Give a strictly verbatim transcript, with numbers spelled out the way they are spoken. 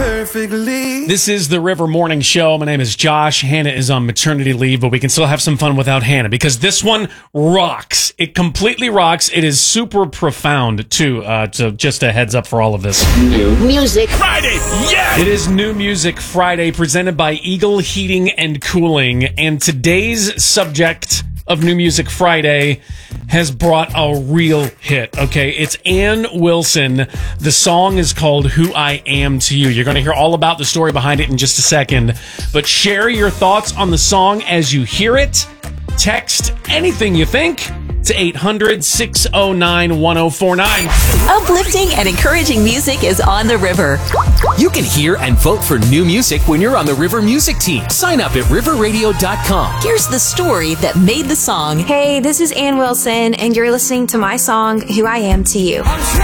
perfectly. This is the River Morning Show. My name is Josh. Hannah is on maternity leave, but we can still have some fun without Hannah because this one rocks. It completely rocks. It is super profound, too. Uh, to, just a heads up for all of this. New Music Friday, yes! It is New Music Friday presented by Eagle Heating and Cooling. And today's subject of New Music Friday has brought a real hit, okay? It's Ann Wilson. The song is called Who I Am to You. You're going to hear all about the story behind it in just a second. But share your thoughts on the song as you hear it. Text anything you think to eight hundred, six oh nine, one oh four nine. Uplifting and encouraging music is on the River. You can hear and vote for new music when you're on the River Music team. Sign up at river radio dot com. Here's the story that made the song. Hey, this is Ann Wilson, and you're listening to my song, Who I Am to You.